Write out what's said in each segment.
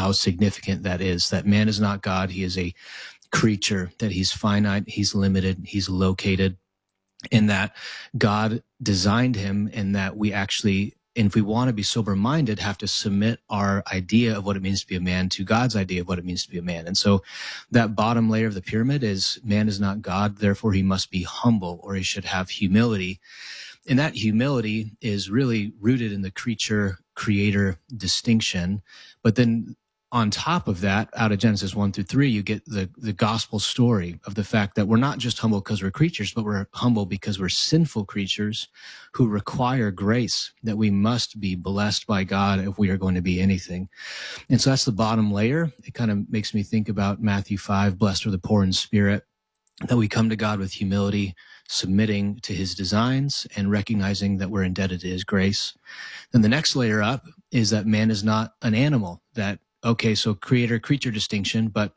how significant that is, that man is not God. He is a creature, that he's finite, he's limited, he's located, and that God designed him, and that we actually, and if we want to be sober-minded, have to submit our idea of what it means to be a man to God's idea of what it means to be a man. And so that bottom layer of the pyramid is man is not God, therefore he must be humble, or he should have humility. And that humility is really rooted in the creature-creator distinction. But then on top of that, out of Genesis 1-3, you get the gospel story of the fact that we're not just humble because we're creatures, but we're humble because we're sinful creatures who require grace, that we must be blessed by God if we are going to be anything. And so that's the bottom layer. It kind of makes me think about Matthew 5, blessed are the poor in spirit, that we come to God with humility, submitting to his designs and recognizing that we're indebted to his grace. Then the next layer up is that man is not an animal. That, okay, so creator-creature distinction, but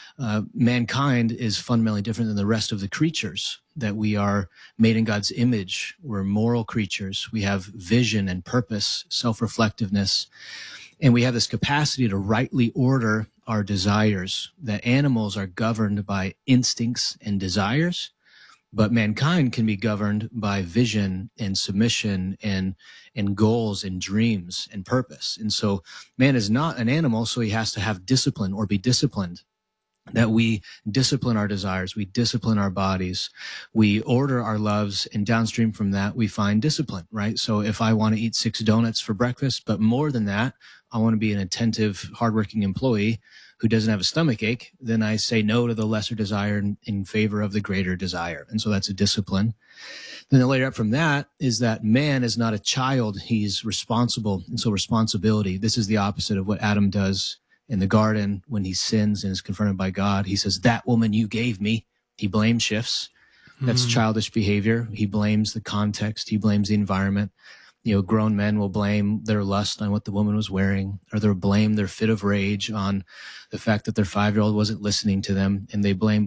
mankind is fundamentally different than the rest of the creatures, that we are made in God's image. We're moral creatures. We have vision and purpose, self-reflectiveness, and we have this capacity to rightly order our desires, that animals are governed by instincts and desires, but mankind can be governed by vision and submission and goals and dreams and purpose. And so man is not an animal, so he has to have discipline or be disciplined. That we discipline our desires, we discipline our bodies, we order our loves, and downstream from that, we find discipline, right? So if I want to eat 6 donuts for breakfast, but more than that, I want to be an attentive, hardworking employee who doesn't have a stomach ache, then I say no to the lesser desire in favor of the greater desire. And so that's a discipline. Then the layer up from that is that man is not a child, he's responsible. And so responsibility, this is the opposite of what Adam does in the garden when he sins and is confronted by God. He says, that woman you gave me. He blame shifts. That's childish behavior. He blames the context. He blames the environment. You know, grown men will blame their lust on what the woman was wearing, or they'll blame their fit of rage on the fact that their 5-year-old wasn't listening to them, and they blame.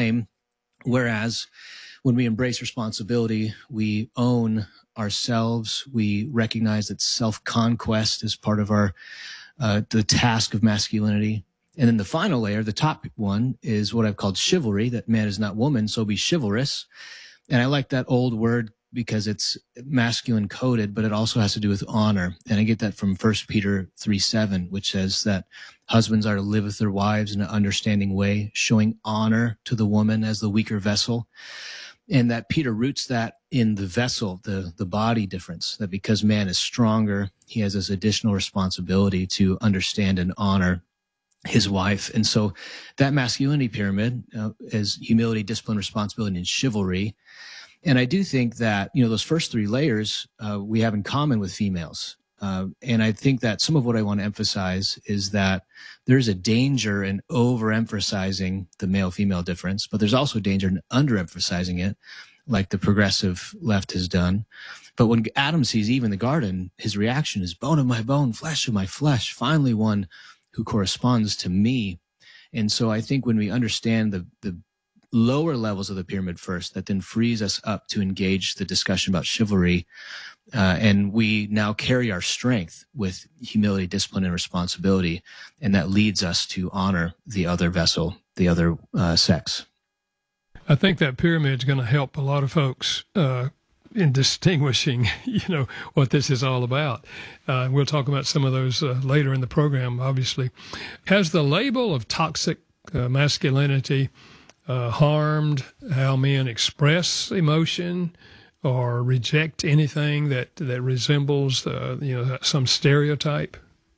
Whereas when we embrace responsibility, we own ourselves. We recognize that self-conquest is part of our the task of masculinity. And then the final layer, the top one, is what I've called chivalry, that man is not woman, so be chivalrous. And I like that old word because it's masculine coded, but it also has to do with honor. And I get that from 1 Peter 3:7, which says that husbands are to live with their wives in an understanding way, showing honor to the woman as the weaker vessel. And that Peter roots that in the vessel, the body difference, that because man is stronger, he has this additional responsibility to understand and honor his wife. And so that masculinity pyramid is humility, discipline, responsibility, and chivalry. And I do think that, you know, those first 3 layers we have in common with females. And I think that some of what I want to emphasize is that there's a danger in overemphasizing the male-female difference, but there's also a danger in underemphasizing it, like the progressive left has done. But when Adam sees Eve in the garden, his reaction is bone of my bone, flesh of my flesh, finally one who corresponds to me. And so I think when we understand the lower levels of the pyramid first, that then frees us up to engage the discussion about chivalry. And we now carry our strength with humility, discipline, and responsibility. And that leads us to honor the other vessel, the other sex. I think that pyramid is going to help a lot of folks in distinguishing, you know, what this is all about. We'll talk about some of those later in the program, obviously. Has the label of toxic masculinity harmed how men express emotion or reject anything that resembles, some stereotype?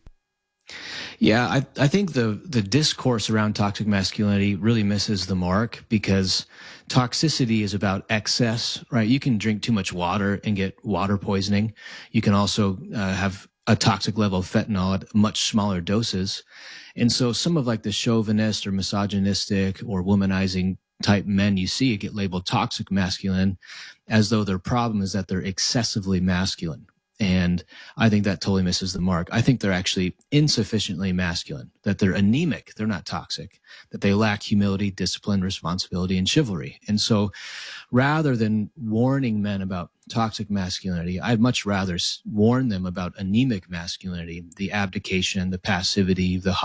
Yeah, I think the discourse around toxic masculinity really misses the mark, because toxicity is about excess, right? You can drink too much water and get water poisoning. You can also have a toxic level of fentanyl at much smaller doses. And so some of like the chauvinist or misogynistic or womanizing type men you see get labeled toxic masculine, as though their problem is that they're excessively masculine. And I think that totally misses the mark. I think they're actually insufficiently masculine, that they're anemic, they're not toxic, that they lack humility, discipline, responsibility, and chivalry. And so rather than warning men about toxic masculinity, I'd much rather warn them about anemic masculinity, the abdication, the passivity, the